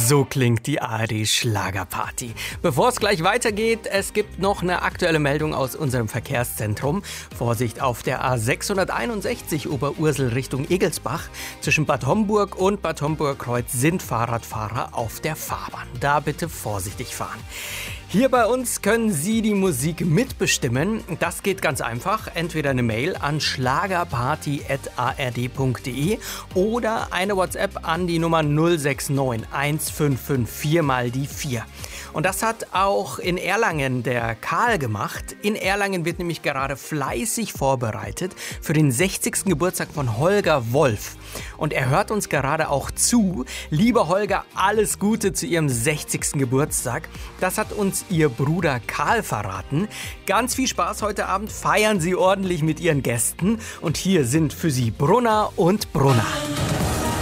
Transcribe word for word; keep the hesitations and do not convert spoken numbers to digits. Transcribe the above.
So klingt die A R D-Schlagerparty. Bevor es gleich weitergeht, es gibt noch eine aktuelle Meldung aus unserem Verkehrszentrum. Vorsicht auf der A sechshunderteinundsechzig Oberursel Richtung Egelsbach. Zwischen Bad Homburg und Bad Homburg-Kreuz sind Fahrradfahrer auf der Fahrbahn. Da bitte vorsichtig fahren. Hier bei uns können Sie die Musik mitbestimmen. Das geht ganz einfach. Entweder eine Mail an schlagerparty at a r d punkt d e oder eine WhatsApp an die Nummer null sechs neun eins fünf fünf vier mal die vier. Und das hat auch in Erlangen der Karl gemacht. In Erlangen wird nämlich gerade fleißig vorbereitet für den sechzigsten Geburtstag von Holger Wolf. Und er hört uns gerade auch zu. Lieber Holger, alles Gute zu Ihrem sechzigsten Geburtstag. Das hat uns Ihr Bruder Karl verraten. Ganz viel Spaß heute Abend. Feiern Sie ordentlich mit Ihren Gästen. Und hier sind für Sie Brunner und Brunner.